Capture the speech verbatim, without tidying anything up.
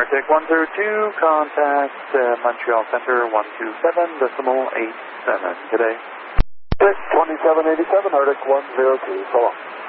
Arctic one zero two, contact uh, Montreal Center one two seven decimal eight seven. Good day. six twenty-seven eighty-seven, Arctic one zero two, so long.